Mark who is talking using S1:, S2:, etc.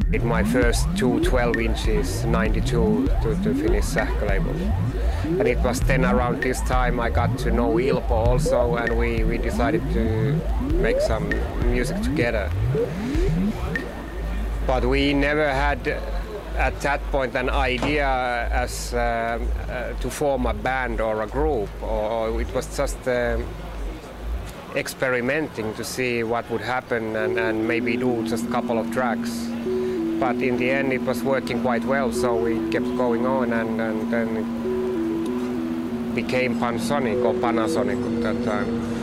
S1: Did my first two 12 inches 92 to Finnish sähkölabel. And it was then around this time I got to know Ilpo also, and we decided to make some music together. But we never had at that point an idea as to form a band or a group, or it was just experimenting to see what would happen and maybe do just a couple of tracks. But in the end it was working quite well, so we kept going on, and then it became Pansonic or Panasonic at that time.